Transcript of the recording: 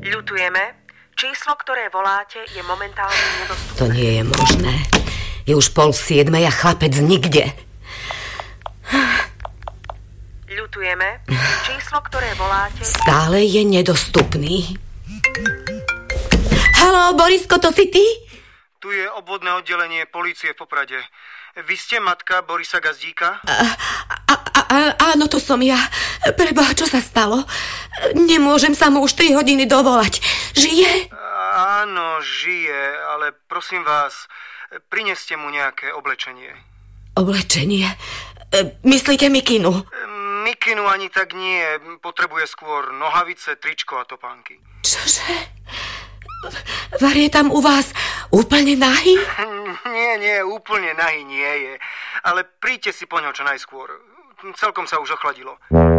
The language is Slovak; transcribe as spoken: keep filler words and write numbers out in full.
Ľutujeme. Číslo, ktoré voláte, je momentálne nedostupné. To nie je možné. Je už pol siedmej a chlapec nikde. Ľutujeme. Číslo, ktoré voláte... Stále je nedostupný. Haló, Borisko, to si ty? Tu je obvodné oddelenie polície v Poprade. Vy ste matka Borisa Gazdíka? A, a, a, áno, to som ja. Preboha, čo sa stalo? Nemôžem sa mu už tri hodiny dovolať. Žije? Áno, žije, ale prosím vás, prineste mu nejaké oblečenie. Oblečenie? Myslíte mikinu? Mikinu ani tak nie. Potrebuje skôr nohavice, tričko a topánky. Čože? Var je tam u vás úplne nahý? Nie, nie, úplne nahý nie je. Ale príďte si po ňo čo najskôr. Celkom sa už ochladilo.